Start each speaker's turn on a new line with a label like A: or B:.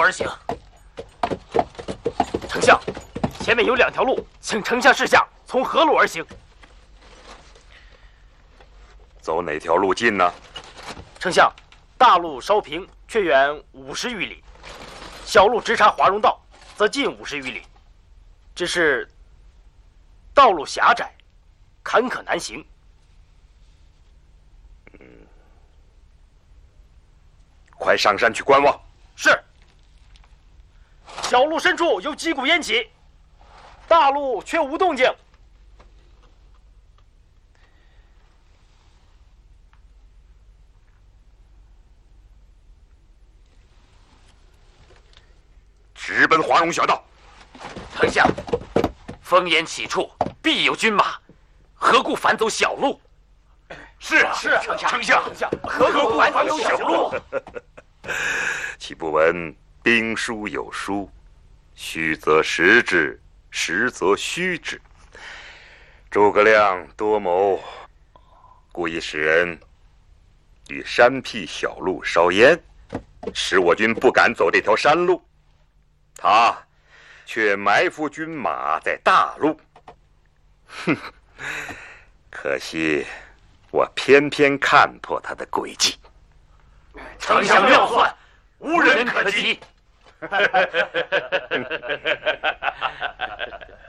A: 而行。丞相，前面有2条路，请丞相示下，从何路而行？
B: 走哪条路近呢？
A: 丞相，大路稍平，却远50余里；小路直插华容道，则近50余里。只是道路狭窄，坎坷难行。
B: 快上山去观望。
A: 是。小路深处有击鼓烟起，大路却无动静。
B: 直奔华容小道。
C: 丞相，烽烟起处必有军马，何故反走小路？
B: 是啊，
A: 是啊，
B: 丞相，
A: 何故反走小路？
B: 岂不闻兵书有书，虚则实之，实则虚之。诸葛亮多谋，故意使人于山僻小路烧烟，使我军不敢走这条山路。他却埋伏军马在大路。哼，可惜我偏偏看破他的诡计。
C: 丞相妙算，无人可及。